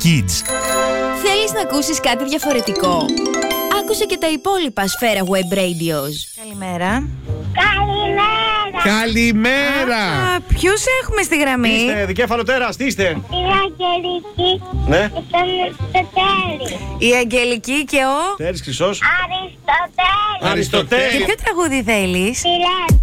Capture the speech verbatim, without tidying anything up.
Kids. Θέλεις να ακούσεις κάτι διαφορετικό? Άκουσε και τα υπόλοιπα Σφαίρα Web Radios. Καλημέρα. Καλημέρα. Καλημέρα. Α, ποιους έχουμε στη γραμμή? Είστε δικέφαλο τέρας, τι είστε? Η Αγγελική Ναι. και τον Αριστοτέλη. Η Αγγελική και ο Τέρης Χρυσός. Αριστοτέλη. Αριστοτέλη. Και ποιο τραγούδι θέλεις? Φιλέ.